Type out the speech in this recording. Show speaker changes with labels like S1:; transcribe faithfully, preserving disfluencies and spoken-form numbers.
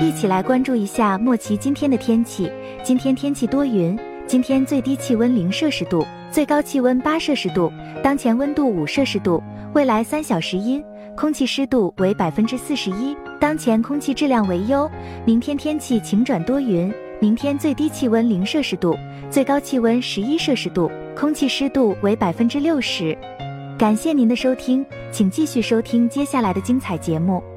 S1: 一起来关注一下莫奇今天的天气。今天天气多云，今天最低气温零摄氏度，最高气温八摄氏度，当前温度五摄氏度，未来三小时阴，空气湿度为百分之四十一，当前空气质量为优。明天天气晴转多云，明天最低气温零摄氏度，最高气温十一摄氏度，空气湿度为百分之六十。感谢您的收听，请继续收听接下来的精彩节目。